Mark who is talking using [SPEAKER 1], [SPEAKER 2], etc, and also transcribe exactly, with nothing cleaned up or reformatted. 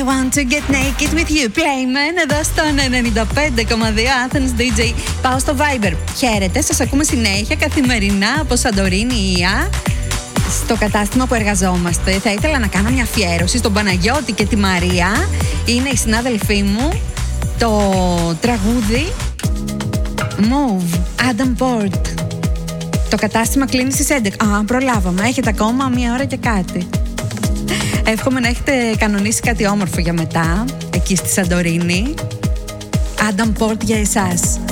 [SPEAKER 1] want to get naked with you. Playman εδώ στον ενενήντα πέντε κόμμα δύο Athens ντι τζέι. Πάω στο Viber. Χαίρετε, σας ακούμε συνέχεια καθημερινά από Σαντορίνη Ία. Στο κατάστημα που εργαζόμαστε θα ήθελα να κάνω μια αφιέρωση στον Παναγιώτη και τη Μαρία. Είναι οι συνάδελφοί μου. Το τραγούδι Move, Adam Port. Το κατάστημα κλείνει στις έντεκα. Α, προλάβαμε. Έχετε ακόμα μία ώρα και κάτι. Εύχομαι να έχετε κανονίσει κάτι όμορφο για μετά, εκεί στη Σαντορίνη. Adam Port για εσάς.